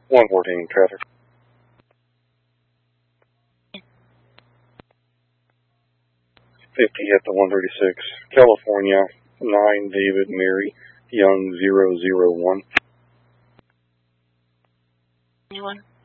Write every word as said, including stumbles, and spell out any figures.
one fourteen traffic. fifty at the one thirty-six. California, nine David Mary, Young zero zero one. Anyone?